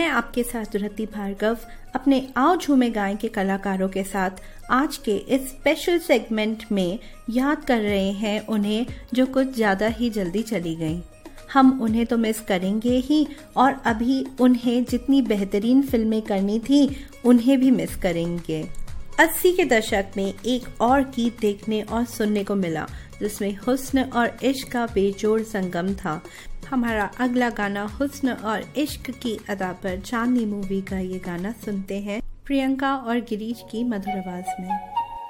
मैं आपके साथ रति भार्गव अपने आओ झूमे गाएं के कलाकारों के साथ आज के इस स्पेशल सेगमेंट में याद कर रहे हैं उन्हें जो कुछ ज़्यादा ही जल्दी चली गईं। हम उन्हें तो मिस करेंगे ही और अभी उन्हें जितनी बेहतरीन फिल्में करनी थी उन्हें भी मिस करेंगे। 80 के दशक में एक और गीत देखने और सुनने को मिला जिसमें हुस्न और इश्क का बेजोड़ संगम था। हमारा अगला गाना हुस्न और इश्क की अदा पर चांदनी मूवी का ये गाना सुनते हैं प्रियंका और गिरीश की मधुर आवाज में।